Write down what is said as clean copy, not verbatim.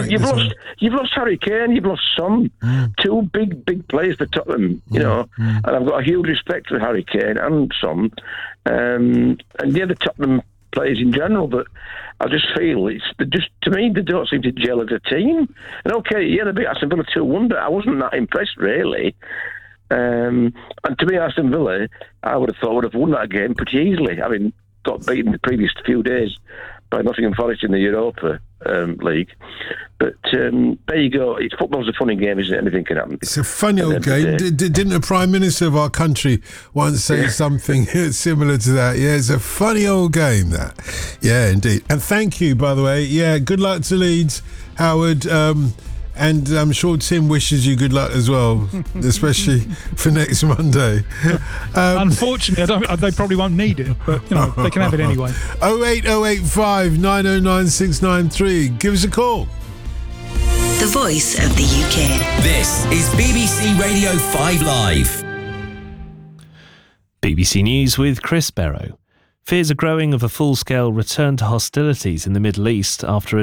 you've lost Harry Kane, you've lost Son, two big players for Tottenham, you know, and I've got a huge respect for Harry Kane and Son, and the other Tottenham players in general, but I just feel to me, they don't seem to gel as a team. And okay, yeah, they beat Aston Villa 2-1, but I wasn't that impressed, really. And to me, Aston Villa, I would have won that game pretty easily, having got beaten the previous few days by Nottingham Forest in the Europa League. But there you go. Football's a funny game, isn't it? Anything can happen. It's a funny old game. Didn't the Prime Minister of our country once say something similar to that? Yeah, it's a funny old game, that. Yeah, indeed. And thank you, by the way. Yeah, good luck to Leeds, Howard. And I'm sure Tim wishes you good luck as well, especially for next Monday. Unfortunately, they probably won't need it, but you know they can have it anyway. 08085 909 693. Give us a call. The voice of the UK. This is BBC Radio 5 Live. BBC News with Chris Barrow. Fears are growing of a full-scale return to hostilities in the Middle East after a